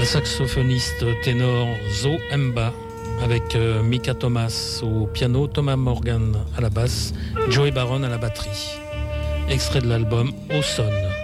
saxophoniste ténor Zo Mba, avec Mika Thomas au piano, Thomas Morgan à la basse, Joey Baron à la batterie. Extrait de l'album Au Son.